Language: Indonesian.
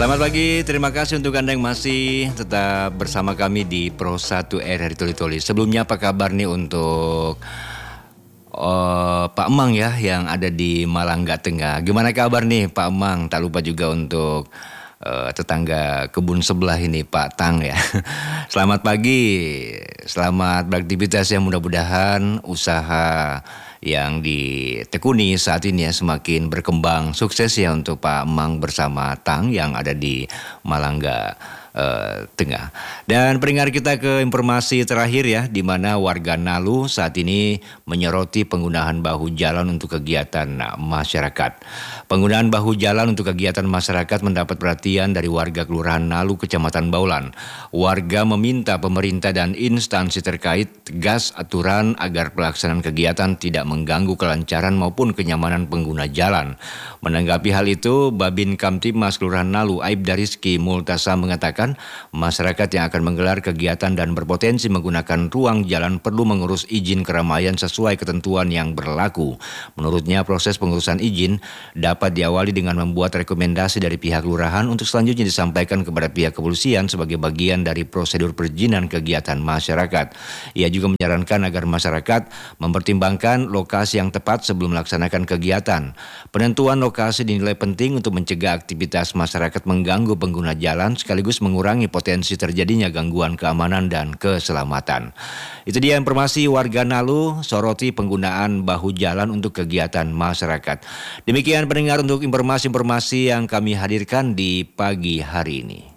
Selamat pagi, terima kasih untuk Anda yang masih tetap bersama kami di Pro 1 RRI Toli-Toli. Sebelumnya apa kabar nih untuk Pak Emang ya yang ada di Malangga Tengah. Gimana kabar nih Pak Emang? Tak lupa juga untuk tetangga kebun sebelah ini Pak Tang ya. Selamat pagi, selamat beraktivitas ya, mudah-mudahan usaha yang ditekuni saat ini ya semakin berkembang sukses ya untuk Pak Emang bersama Tang yang ada di Malangga Tengah. Dan pendengar kita ke informasi terakhir ya, di mana warga Nalu saat ini menyoroti penggunaan bahu jalan untuk kegiatan masyarakat. Penggunaan bahu jalan untuk kegiatan masyarakat mendapat perhatian dari warga Kelurahan Nalu, Kecamatan Baulan. Warga meminta pemerintah dan instansi terkait tegas aturan agar pelaksanaan kegiatan tidak mengganggu kelancaran maupun kenyamanan pengguna jalan. Menanggapi hal itu, Babin Kamtibmas Kelurahan Nalu, Aibda Rizky Multasa mengatakan masyarakat yang akan menggelar kegiatan dan berpotensi menggunakan ruang jalan perlu mengurus izin keramaian sesuai ketentuan yang berlaku. Menurutnya, proses pengurusan izin dapat diawali dengan membuat rekomendasi dari pihak kelurahan untuk selanjutnya disampaikan kepada pihak kepolisian sebagai bagian dari prosedur perizinan kegiatan masyarakat. Ia juga menyarankan agar masyarakat mempertimbangkan lokasi yang tepat sebelum melaksanakan kegiatan. Penentuan lokasi dinilai penting untuk mencegah aktivitas masyarakat mengganggu pengguna jalan sekaligus mengurangi potensi terjadinya gangguan keamanan dan keselamatan. Itu dia informasi warga Nalu soroti penggunaan bahu jalan untuk kegiatan masyarakat. Demikian pendengar untuk informasi-informasi yang kami hadirkan di pagi hari ini.